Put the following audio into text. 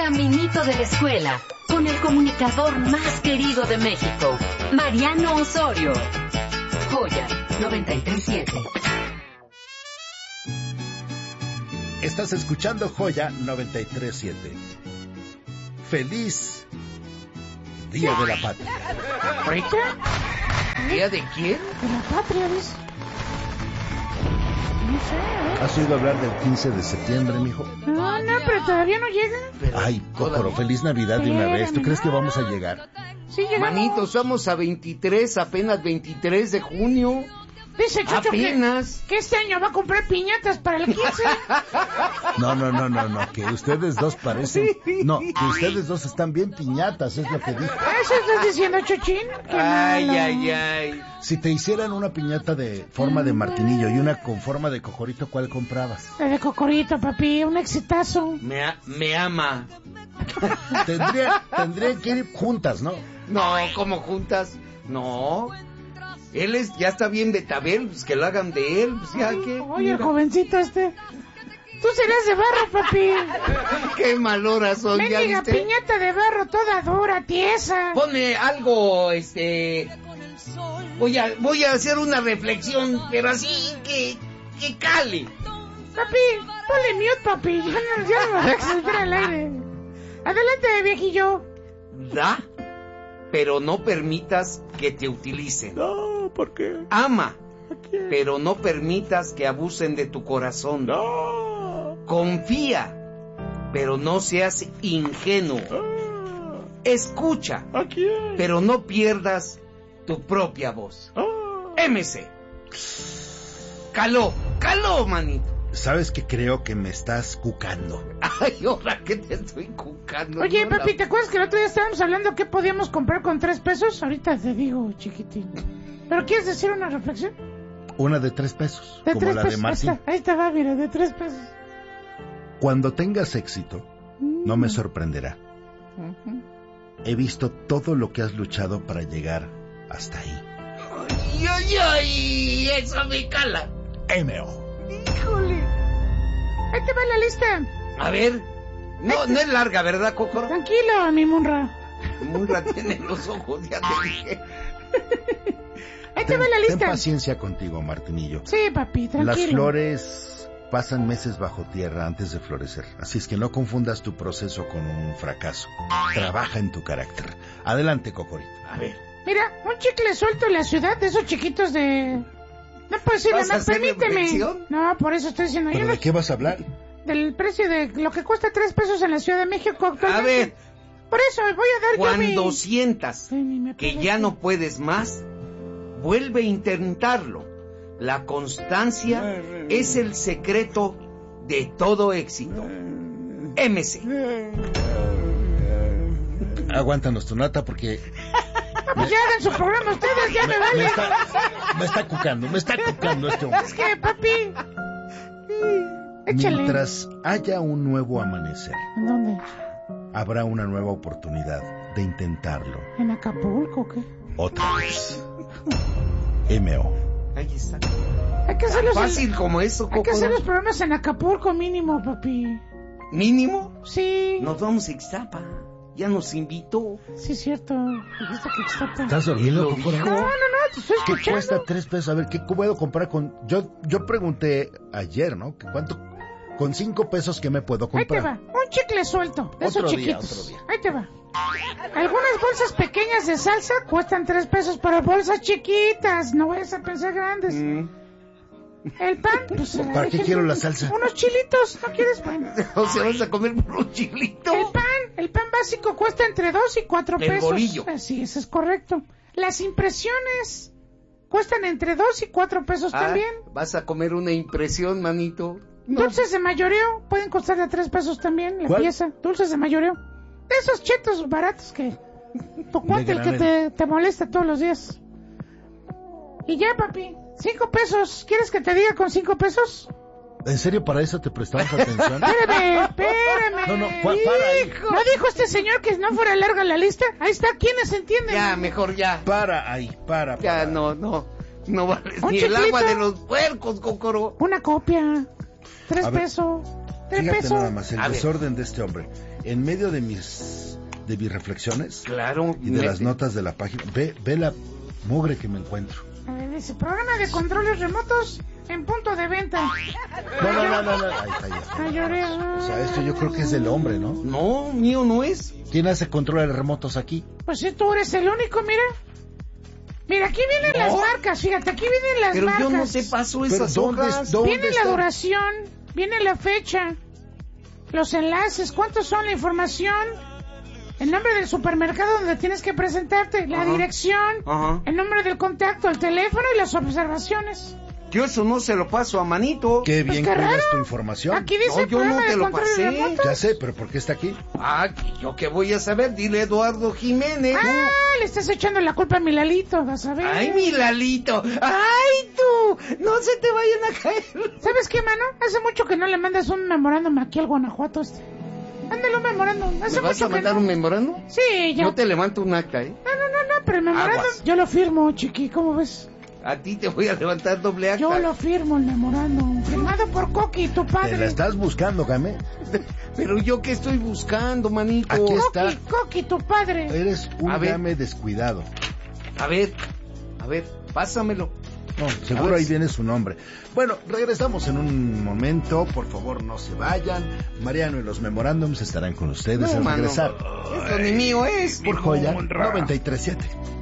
caminito de la escuela, con el comunicador más querido de México, Mariano Osorio. Joya 93.7. Estás escuchando Joya 93.7. Feliz Día de la Patria. ¿Ahorita? ¿Día de quién? De la patria, ¿ves? No sé, ¿Has oído hablar del 15 de septiembre, mijo? No, pero todavía no llega. Ay, Cócoro, feliz Navidad de una vez. ¿Tú crees que vamos a llegar? Sí, llegamos. Manito, somos a 23, apenas 23 de junio. Dice Chucho apenas que este año va a comprar piñatas para el 15. No, que ustedes dos parecen... No, que ustedes dos están bien piñatas, es lo que dijo. ¿Eso estás diciendo, Chuchín? Qué Ay, malo. ay. Si te hicieran una piñata de forma de martinillo y una con forma de cocorito, ¿cuál comprabas? La de cocorito, papi, un exitazo. Me ama. Tendrían que ir juntas, ¿no? No, ¿cómo juntas? No. Él ya está bien Betabel, pues que lo hagan de él, pues ya que... Oye, el jovencito tú serás de barro, papi. Qué mal hora son, ¿ya Mendiga viste? piñata de barro toda dura, tiesa. Ponme algo, Voy a hacer una reflexión, pero así que cale. Papi, ponle mute, papi. Ya no me dejes entrar al aire. Adelante, viejillo. Da, pero no permitas que te utilicen. No, ¿por qué? Ama, pero no permitas que abusen de tu corazón. No. Confía, pero no seas ingenuo. Escucha, ¿A quién? pero no pierdas tu propia voz. MC. Caló, manito. ¿Sabes que creo que me estás cucando? Ay, ahora que te estoy cucando. Oye, no, papi, ¿te acuerdas que el otro día estábamos hablando qué podíamos comprar con 3 pesos? Ahorita te digo, chiquitín. ¿Pero quieres decir una reflexión? Una de 3 pesos, De como 3 la pesos. de Martín. Ahí te va, mira, de 3 pesos. Cuando tengas éxito, no me sorprenderá. He visto todo lo que has luchado para llegar hasta ahí. Ay, eso me cala. M.O. Híjole. Ahí te va la lista. A ver, no es larga, ¿verdad, Cocoro? Tranquilo, mi Munra. Munra tiene los ojos, ya te dije. Ahí te va la Ten lista. paciencia contigo, Martinillo. Sí, papi, tranquilo. Las flores pasan meses bajo tierra antes de florecer. Así es que no confundas tu proceso con un fracaso. Trabaja en tu carácter. Adelante, Cocorito. A ver. Mira, un chicle suelto en la ciudad de esos chiquitos de... No puedo decir ¿Vas a nada, hacer permíteme. reflexión? No, por eso estoy diciendo. ¿Pero de qué vas a hablar? Del precio de lo que cuesta 3 pesos en la Ciudad de México actualmente. A ver. Por eso voy a dar Cuando sientas que ya no puedes más, vuelve a intentarlo. La constancia es el secreto de todo éxito. MC. Aguántanos tu nata porque... Pues ya hagan su programa ustedes, ya me vale. Me está cucando este hombre. Es que, papi... Échale. Mientras haya un nuevo amanecer, ¿En dónde? habrá una nueva oportunidad de intentarlo. ¿En Acapulco o qué? Otra vez. M.O. Ahí está. Hay que hacer los... Fácil como eso, Hay que hacer los Cocoro. programas en Acapulco mínimo, papi. ¿Mínimo? Sí. Nos vamos a Ixtapa. Ya nos invitó. Sí, es cierto. Dijiste que Ixtapa. ¿Estás dormido, Lo Cocoro? dijo. No, te estoy ¿Qué escuchando. cuesta 3 pesos? A ver, ¿qué puedo comprar con...? Yo pregunté ayer, ¿no? ¿Cuánto? Con 5 pesos, ¿qué me puedo Ahí te comprar? va, un chicle suelto, de esos Otro día, chiquitos. otro día. Ahí te va. Algunas bolsas pequeñas de salsa cuestan 3 pesos, pero bolsas chiquitas, no vayas a pensar grandes. El pan, pues... ¿Para qué quiero la salsa? Unos chilitos, ¿no quieres? Bueno. O sea, vas a comer por un chilito. El pan básico cuesta entre 2 y 4 El pesos. bolillo. Sí, eso es correcto. Las impresiones cuestan entre 2 y 4 pesos también. Vas a comer una impresión, manito. No. Dulces de mayoreo pueden costar de 3 pesos también, la ¿Cuál? pieza. Dulces de mayoreo. De esos chetos baratos que... Tu cuate, el que granel. te molesta todos los días. Y ya, papi. 5 pesos. ¿Quieres que te diga con 5 pesos? ¿En serio para eso te prestamos atención? Espérame. No, para ahí. ¿No dijo este señor que no fuera larga la lista? Ahí está, ¿quiénes entienden? Ya, mejor ya. Para ahí, para. Ya, no vales Un ni el chiclito. agua de los puercos, Cocoro. Una copia. 3 A ver. pesos. Fíjate pesos. nada más el A ver. desorden de este hombre. En medio de mis reflexiones Claro. y de las notas de la página, ve la mugre que me encuentro. A ver, dice, programa de controles remotos en punto de venta. No. Ahí está ya. Ay, lloré. O sea, esto yo creo que es del hombre, ¿no? No, mío no es. ¿Quién hace controles remotos aquí? Pues si tú eres el único, mira. Mira, aquí vienen No. las marcas, fíjate, aquí vienen las Pero marcas. yo no te paso Pero esas ¿dónde hojas. Viene la está? duración, viene la fecha, los enlaces, cuántos son, la información, el nombre del supermercado donde tienes que presentarte, la Ajá. dirección, Ajá. el nombre del contacto, el teléfono y las observaciones. Yo eso no se lo paso a Manito. Qué Pues bien qué cuidas raro. tu información. Aquí dice No, yo programa no te de lo control pasé. remoto. Ya sé, pero ¿por qué está aquí? Ah, ¿yo qué voy a saber? Dile Eduardo Jiménez. Ah, le estás echando la culpa a mi Lalito, vas a ver. Ay, mi Lalito. Ay, tú. No se te vayan a caer. ¿Sabes qué, mano? Hace mucho que no le mandas un memorándum aquí al Guanajuato este. Ándale un memorándum. Hace ¿Me vas mucho a mandar que no. un memorando? Sí, ya. Yo te levanto un acta, ¿eh? No, pero el memorándum Aguas. yo lo firmo, chiqui, ¿cómo ves? A ti te voy a levantar doble acta. Yo lo firmo, el memorándum. Firmado por Coqui, tu Te padre. la estás buscando, Game. Pero yo qué estoy buscando, manito. Aquí está. Coqui, tu padre. Eres un A ver. Game descuidado. A ver, pásamelo. No, seguro ahí viene su nombre. Bueno, regresamos en un momento. Por favor, no se vayan. Mariano y los memorándums estarán con ustedes al mano, regresar. Esto ni mío es. Por Joya 93.7.